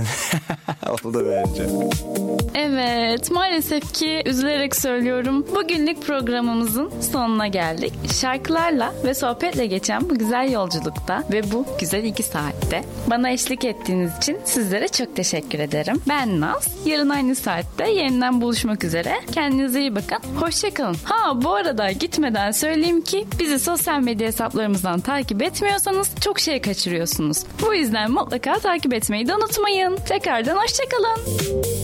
Oldu bence. Evet, maalesef ki üzülerek söylüyorum. Bugünlük programımızın sonuna geldik. Şarkılarla ve sohbetle geçen bu güzel yolculukta ve bu güzel 2 saatte bana eşlik ettiğiniz için sizlere çok teşekkür ederim. Ben Naz. Yarın aynı saatte yeniden buluşmak üzere. Kendinize iyi bakın. Hoşçakalın. Bu arada gitmeden söyleyeyim ki bizi sosyal medya hesaplarımızdan takip etmiyorsanız çok şey kaçırıyorsunuz. Bu yüzden mutlaka takip etmeyi de unutmayın. Tekrardan hoşçakalın.